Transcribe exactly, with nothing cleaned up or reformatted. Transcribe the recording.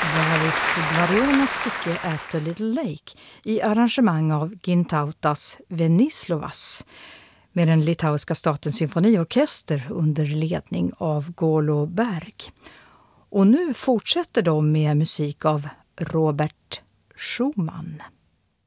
Varis Dvarionas stycke At a Little Lake i arrangemang av Gintautas Venislovas med den litauiska statens symfoniorkester under ledning av Golo Berg. Och nu fortsätter de med musik av Robert Schumann.